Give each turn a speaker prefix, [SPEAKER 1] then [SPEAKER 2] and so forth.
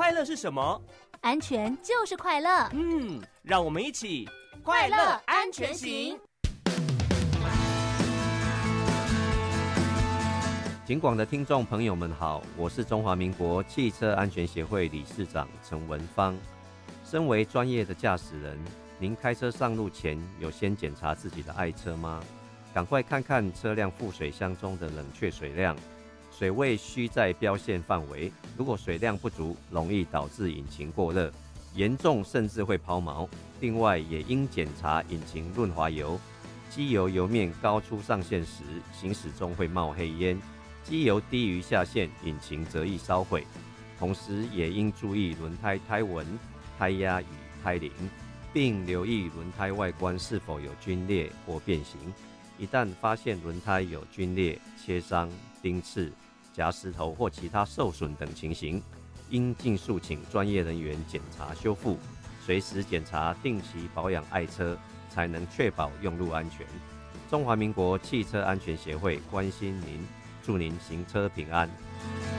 [SPEAKER 1] 快乐是什么？
[SPEAKER 2] 安全就是快乐。
[SPEAKER 1] 让我们一起
[SPEAKER 2] 快乐安全行。
[SPEAKER 3] 警广的听众朋友们好，我是中华民国汽车安全协会理事长陈文芳。身为专业的驾驶人，您开车上路前有先检查自己的爱车吗？赶快看看车辆副水箱中的冷却水量，水位需在标线范围，如果水量不足，容易导致引擎过热，严重甚至会抛锚。另外也应检查引擎润滑油，机油油面高出上限时，行驶中会冒黑烟，机油低于下限，引擎则易烧毁。同时也应注意轮胎胎纹、胎压与胎龄，并留意轮胎外观是否有皲裂或变形。一旦发现轮胎有皲裂、切伤、钉刺、夹石头或其他受损等情形，应尽速请专业人员检查修复，随时检查定期保养爱车，才能确保用路安全。中华民国汽车安全协会关心您，祝您行车平安。